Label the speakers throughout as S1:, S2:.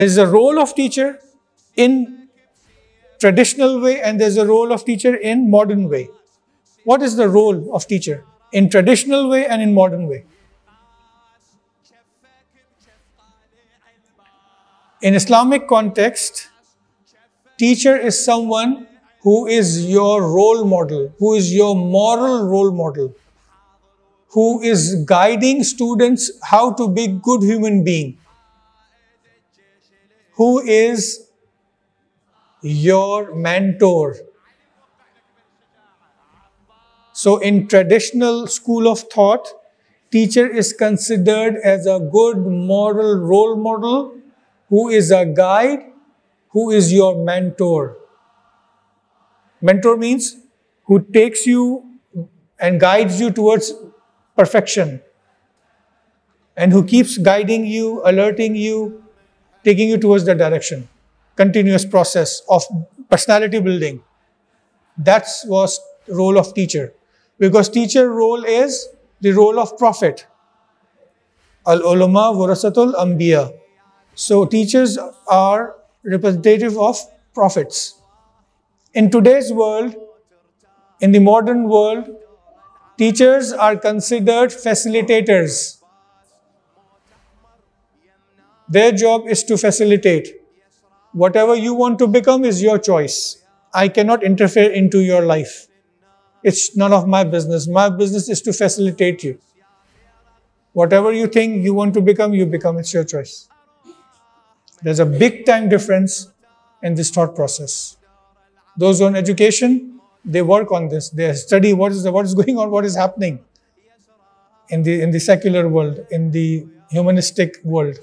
S1: There's a role of teacher in traditional way and there's a role of teacher in modern way. What is the role of teacher in traditional way and in modern way? In Islamic context, teacher is someone who is your role model, who is your moral role model, who is guiding students how to be good human being, who is your mentor. So in traditional school of thought, teacher is considered as a good moral role model, who is a guide, who is your mentor. Mentor means who takes you and guides you towards perfection, and who keeps guiding you, alerting you, taking you towards the direction. Continuous process of personality building. That was role of teacher. Because teacher role is the role of prophet. Al-ulama warasatul anbiya. So teachers are representative of prophets. In today's world, in the modern world, teachers are considered facilitators. Their job is to facilitate. Whatever you want to become is your choice. I cannot interfere into your life. It's none of my business. My business is to facilitate you. Whatever you think you want to become, you become. It's your choice. There's a big time difference in this thought process. Those on education, they work on this. They study what is going on, what is happening in the secular world, in the humanistic world.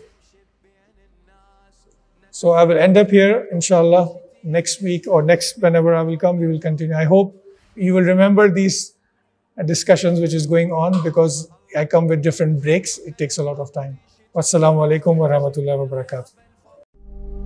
S1: So I will end up here, inshallah, next week or whenever I will come, we will continue. I hope you will remember these discussions which is going on, because I come with different breaks. It takes a lot of time. Wassalamu alaikum wa rahmatullahi wa barakatuh.